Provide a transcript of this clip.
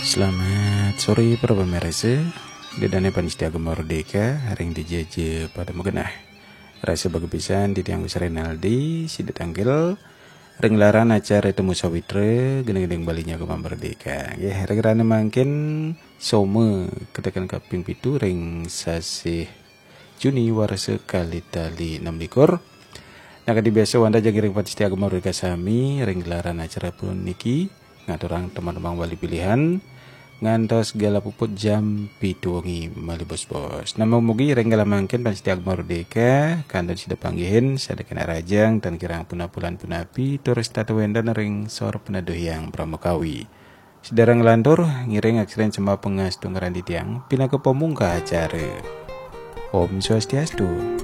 Selamat sore para pemirsa. Dedane panitia Agama Merdeka haring dijaje pada megenah. Rasa bagepisan di tiang besar Renaldi sidet tanggal ring laran acara temu sawitra geneng-geneng balinya Agama Merdeka. Ya harana mangkin some ketekan kaping pitu ring sasih Juni warsa kali tali 6 Nah kadi biasa wanda jagiring panitia Agama Merdeka sami ring laran acara pun niki ngaturang teman-teman wali pilihan ngantos segala puput jam pituwangi mali bos-bos. Nama mugi renggala mangkin panitia Agama Merdeka kandan sida panggihin sada kena rajang dan kirang punapulan punapi terus tata wendan ring sor penaduh yang pramukawi. Sedarang lantur ngiring aksiren semua pengas tunggaran di tiang pina ke pemungka acara. Om Swastiastu.